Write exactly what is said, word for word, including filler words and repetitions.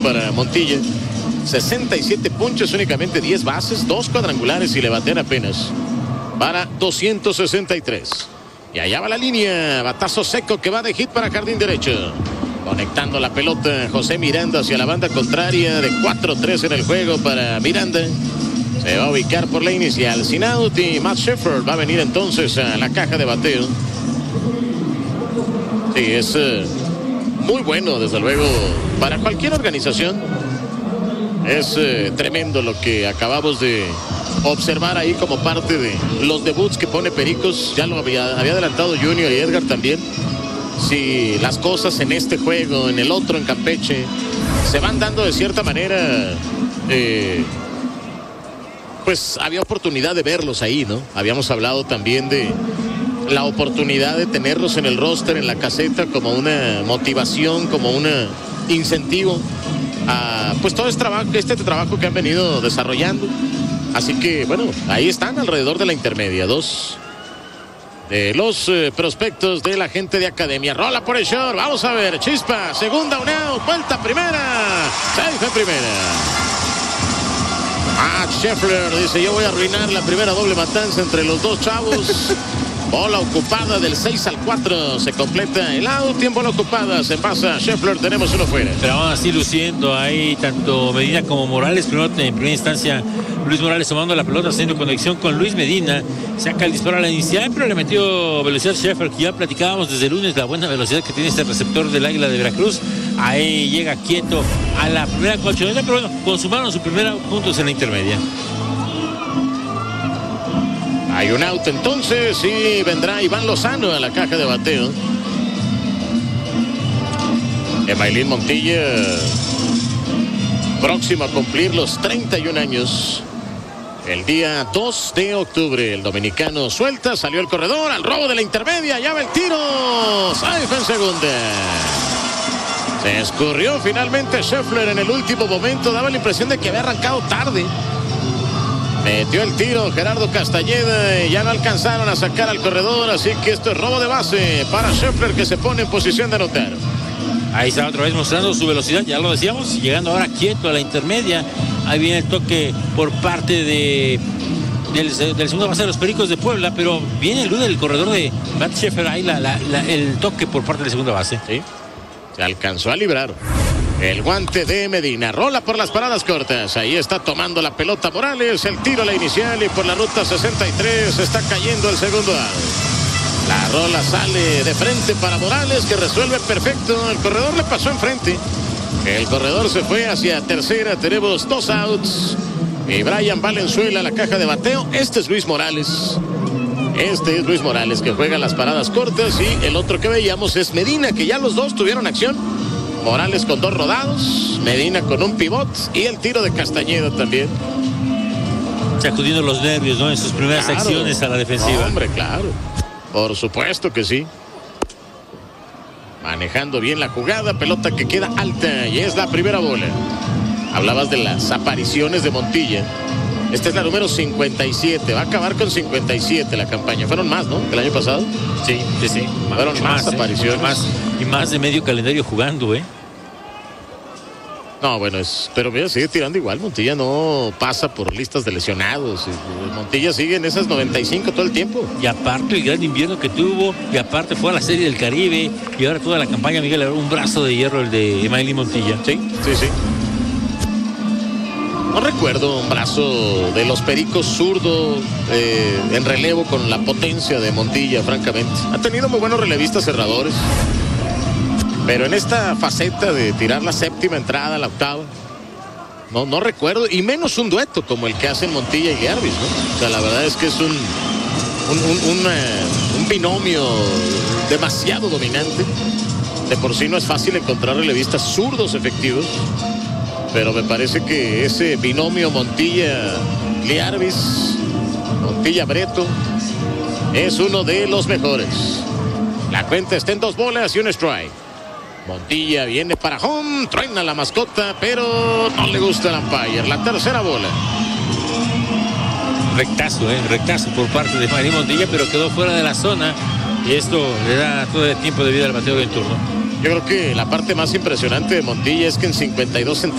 para Montilla. sesenta y siete punches, únicamente diez bases, dos cuadrangulares y le batean apenas para doscientos sesenta y tres. Y allá va la línea, batazo seco que va de hit para jardín derecho. Conectando la pelota José Miranda hacia la banda contraria, de cuatro tres en el juego para Miranda. Se va a ubicar por la inicial sin out y Matt Sheffield va a venir entonces a la caja de bateo. Sí, es uh, muy bueno, desde luego, para cualquier organización. Es uh, tremendo lo que acabamos de observar ahí como parte de los debuts que pone Pericos. Ya lo había, había adelantado Junior y Edgar también. Si las cosas en este juego, en el otro, en Campeche, se van dando de cierta manera, eh, pues había oportunidad de verlos ahí, ¿no? Habíamos hablado también de la oportunidad de tenerlos en el roster, en la caseta, como una motivación, como un incentivo a pues todo este trabajo, este trabajo que han venido desarrollando. Así que, bueno, ahí están alrededor de la intermedia, dos de los eh, prospectos de la gente de Academia. Rola por el short, vamos a ver, chispa, segunda, un out, vuelta primera, safe en primera. Ah, Scheffler dice, yo voy a arruinar la primera doble matanza entre los dos chavos. Bola ocupada del seis al cuatro, se completa el out, tiempo bola ocupada, se pasa Scheffler, tenemos uno fuera. Pero aún así luciendo ahí tanto Medina como Morales. Primero, en primera instancia, Luis Morales tomando la pelota, haciendo conexión con Luis Medina, saca el disparo a la inicial, pero le metió velocidad Scheffler, que ya platicábamos desde el lunes, la buena velocidad que tiene este receptor del Águila de Veracruz. Ahí llega quieto a la primera colchoneta, pero bueno, consumaron su primera puntos en la intermedia. Hay un out entonces y vendrá Iván Lozano a la caja de bateo. Emailín Montilla, próximo a cumplir los treinta y un años. El día dos de octubre, el dominicano suelta, salió el corredor al robo de la intermedia, ya va el tiro, safe en segunda. Se escurrió finalmente Scheffler en el último momento, daba la impresión de que había arrancado tarde. Metió el tiro Gerardo Castañeda y ya no alcanzaron a sacar al corredor, así que esto es robo de base para Scheffler, que se pone en posición de anotar. Ahí está otra vez mostrando su velocidad, ya lo decíamos, llegando ahora quieto a la intermedia. Ahí viene el toque por parte de del, del segundo base de los Pericos de Puebla, pero viene el luz del corredor de Matt Scheffler, ahí la, la, la, el toque por parte del segundo base. Sí, se alcanzó a librar. El guante de Medina, rola por las paradas cortas, ahí está tomando la pelota Morales, el tiro a la inicial y por la ruta sesenta y tres está cayendo el segundo out. La rola sale de frente para Morales, que resuelve perfecto, el corredor le pasó enfrente, el corredor se fue hacia tercera, tenemos dos outs y Brian Valenzuela a la caja de bateo. Este es Luis Morales, este es Luis Morales que juega las paradas cortas, y el otro que veíamos es Medina, que ya los dos tuvieron acción. Morales con dos rodados, Medina con un pivot y el tiro de Castañeda también. Sacudiendo los nervios, ¿no? En sus primeras claro, acciones a la defensiva. No, hombre, claro. Por supuesto que sí. Manejando bien la jugada, pelota que queda alta y es la primera bola. Hablabas de las apariciones de Montilla. Esta es la número cincuenta y siete. Va a acabar con cincuenta y siete la campaña. Fueron más, ¿no? ¿El año pasado? Sí, sí, sí. Fueron más, más apariciones. Eh, más, y más de medio calendario jugando, ¿eh? No, bueno, es, pero mira, sigue tirando igual. Montilla no pasa por listas de lesionados. Montilla sigue en esas noventa y cinco todo el tiempo. Y aparte el gran invierno que tuvo, y aparte fue a la Serie del Caribe, y ahora toda la campaña, Miguel, un brazo de hierro el de Emailín Montilla. Sí, sí, sí. No recuerdo un brazo de los Pericos zurdo eh, en relevo con la potencia de Montilla, francamente. Ha tenido muy buenos relevistas cerradores, pero en esta faceta de tirar la séptima entrada, la octava, no, no recuerdo, y menos un dueto como el que hacen Montilla y Guiarbis, ¿no? O sea, la verdad es que es un, un, un, un, uh, un binomio demasiado dominante. De por sí no es fácil encontrar relevistas zurdos efectivos, pero me parece que ese binomio Montilla-Guiarbis, Montilla-Breto, es uno de los mejores. La cuenta está en dos bolas y un strike. Montilla viene para home, truena la mascota, pero no le gusta el umpire. La tercera bola. Rectazo, eh, rectazo por parte de Emailín Montilla, pero quedó fuera de la zona, y esto le da todo el tiempo de vida al bateo del turno. Yo creo que la parte más impresionante de Montilla es que en cincuenta y dos centavos